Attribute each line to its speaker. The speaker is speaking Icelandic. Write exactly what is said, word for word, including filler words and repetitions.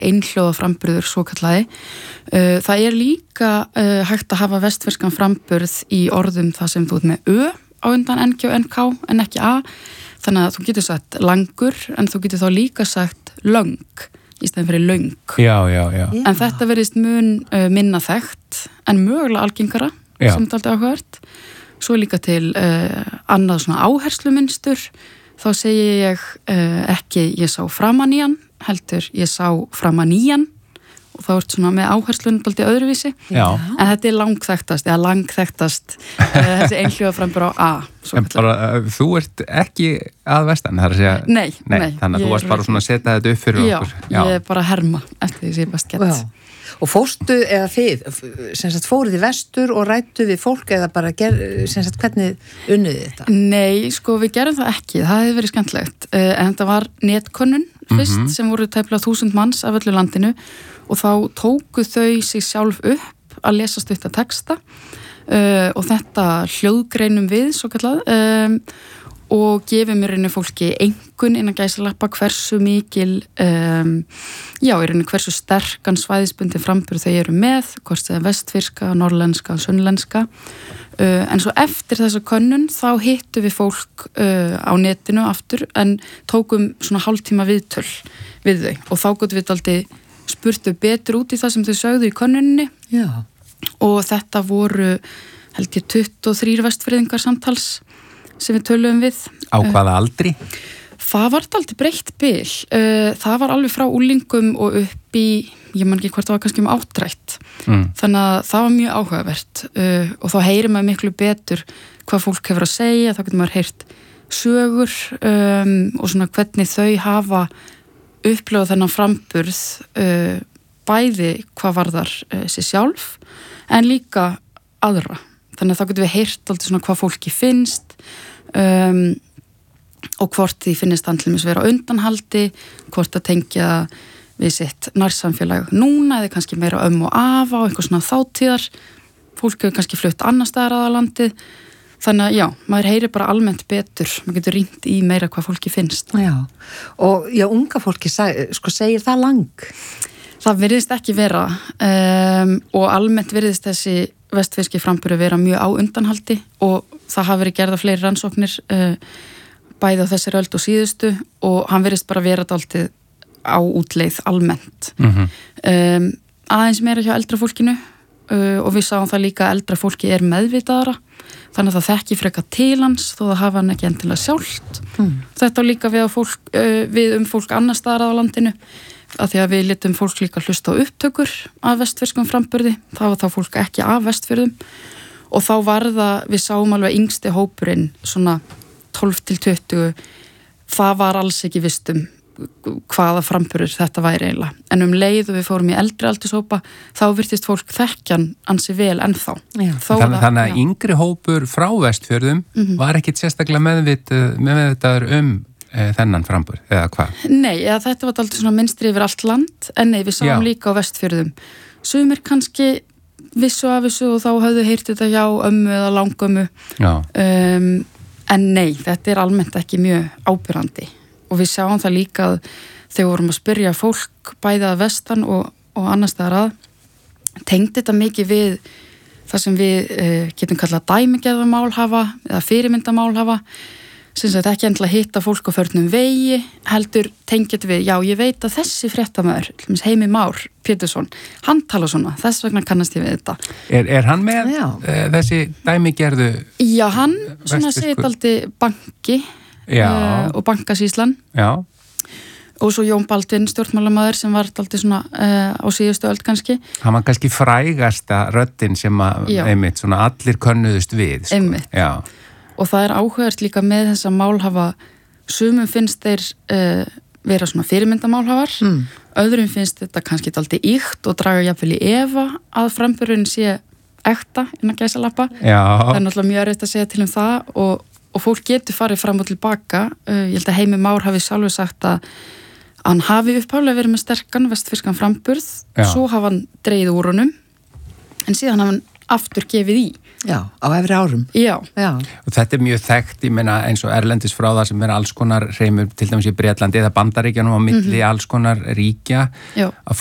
Speaker 1: einhljóða framburður svo kallaði. Uh, það er líka uh, hægt að hafa vestfirskan framburð í orðum það sem þú ert með Ö á undan N G og N K en ekki A. Þannig að þú getur sagt langur en þú getur þá líka sagt löng í stæðin fyrir löng.
Speaker 2: Já, já, já.
Speaker 1: En þetta verðist mun uh, minna þekkt en mögulega algengara já. Sem þetta aldrei áhugavert. Svo líka til uh, annað svona áherslumunstur. Þá segi ég uh, ekki ég sá framan í hann, heldur ég sá framan í hann og þá ert svona með áherslun dálítið öðruvísi.
Speaker 2: Já.
Speaker 1: En þetta er langþekktast, eða langþekktast uh, þessi einhljóða frambur á A.
Speaker 2: En bara, uh, þú ert ekki að vestan, það er að segja...
Speaker 1: Nei, nei.
Speaker 2: nei þannig að þú varst bara svona að setja þetta upp fyrir
Speaker 1: já,
Speaker 2: okkur.
Speaker 1: Já, ég er bara að herma eftir því sem ég best gett.
Speaker 3: Wow. Og fórstu eða þið, sem sagt fóruð í vestur og rættu við fólk eða bara, ger, sem sagt, hvernig unnuði þetta?
Speaker 1: Nei, sko við gerum það ekki, það hefði verið skemmtilegt. Uh, en þetta var netkönnun fyrst mm-hmm. sem voru tæplega þúsund manns af öllu landinu og þá tóku þau sig sjálf upp að lesa stutta texta uh, og þetta hljóðgreinum við, svo kallað, um, og gefið mér reyni fólki einhvern innan gæsalappa hversu mikil, um, já, í reyni hversu sterkan svæðisbundin framburð þau eru með, hvort það er vestfirska, norrlenska, sunnlenska. Uh, en svo eftir þessa könnun þá hittum við fólk uh, á netinu aftur en tókum svona hálftíma viðtöl við þau og þá gotum við aldrei spurtu betur út í það sem þau sögðu í könnuninni.
Speaker 3: Já.
Speaker 1: Og þetta voru held ég tuttugu og þrír vestfirðingar samtals sem við töluðum við.
Speaker 2: Á hvaða aldri?
Speaker 1: Það var aldrei breytt bil. Það var alveg frá úlingum og upp í, ég man ekki hvort það var kannski um áttrætt. Mm. Þannig að það var mjög áhugavert og þá heyrir maður miklu betur hvað fólk hefur að segja, þá getur maður heyrt sögur um, og svona hvernig þau hafa upplifað þennan framburð uh, bæði hvað varðar uh, sér sjálf en líka aðra. Þannig að þá getum við heyrt alltaf svona hvað fólki finnst um, og hvort því finnist hann til þess að vera á undanhaldi, hvort að tengja við sitt nærsamfélag núna eða kannski meira ömmu og afa og eitthvað svona þátíðar. Fólk hefur kannski flutt annar staðar að landið. Þannig að já, maður heyrir bara almennt betur, maður getur rýnt í meira hvað fólki finnst.
Speaker 3: Já, og já, unga fólki sko segir það lang?
Speaker 1: Það virðist ekki vera um, og almennt virðist þessi vestfirski framburður vera mjög á undanhaldi og það hafa verið gerða fleiri rannsóknir uh, bæði á þessari öld og síðustu og hann virðist bara vera dálítið á útleið almennt. Mm-hmm. um, aðeins meira hjá eldra fólkinu uh, og við sáum það líka að eldra fólki er meðvitaðara þannig að það þekki frekar til hans þó það hafa hann ekki endilega sjálft. Mm. Þetta líka við, fólk, uh, við um fólk annar staðar á landinu að því að við litum fólk líka hlusta á upptökur af vestfirskum framburði, það var þá fólk ekki af vestfirðum og þá var það, við sáum alveg yngsti hópurinn svona tólf til tuttugu, það var alls ekki vistum hvaða framburður þetta væri eiginlega, en um leið og við fórum í eldri aldurshópa, þá virtist fólk þekkjan ansi vel ennþá.
Speaker 2: Þannig, þannig að yngri hópur frá vestfjörðum mm-hmm. var ekkit sérstaklega meðvit, meðvitaður um þennan frambur, eða hvað?
Speaker 1: Nei, eða þetta var alltaf svona minnstri yfir allt land, en nei, við sáum já. Líka á vestfjörðum. Sumir kannski vissu af þessu og þá höfðu heyrt þetta hjá ömmu eða langömmu. Um, en nei, þetta er almennt ekki mjög ábyrrandi. Og við sjáum það líka að þegar vorum að spyrja fólk bæði að vestan og, og annars staðar að, tengdi þetta mikið við það sem við uh, getum kallað dæmigerðarmál hafa eða fyrirmyndamál hafa, sem sagt ekki endilega hitta fólk á förnum vegi, heldur tengjast við, já ég veit að þessi fréttamaður, Heimi Már Pétursson, hann tala svona, þess vegna kannast ég við þetta.
Speaker 2: Er, er hann með uh, þessi dæmigerðu?
Speaker 1: Já, hann svona segir aldrei banki uh, og bankasýslan. Já. Og svo Jón Baldvin, stjórnmálamaður sem var aldrei svona uh, á síðustu öld kannski.
Speaker 2: Hann var kannski frægasta röddin sem að, einmitt, svona allir könnuðust við. Sko.
Speaker 1: Einmitt.
Speaker 2: Já.
Speaker 1: Og það er áhugavert líka með þessa málhafa, sumum finnst þeir uh, vera svona fyrirmyndamálhafar, mm. öðrum finnst þetta kannski dálítið íkt og draga jafnvel í efa að framburðurinn sé ekta innan gæsalappa. Já. Það er náttúrulega mjög erfitt að segja til um það og, og fólk getur farið fram og tilbaka. Uh, ég held að Heimi Már hafi sjálfur sagt að hann hafi upphaflega verið með sterkan vestfirskan framburð, Já. Svo hafa hann dreigið úr honum, en síðan hafa hann aftur gefið í.
Speaker 3: Já, á efri árum.
Speaker 1: Já.
Speaker 3: Já.
Speaker 2: Og þetta er mjög þekkt, ég meina eins og erlendis frá það sem er alls konar hreimur, til dæmis í Bretlandi eða Bandaríkjanum á milli mm-hmm. alls konar ríkja,
Speaker 1: Já.
Speaker 2: að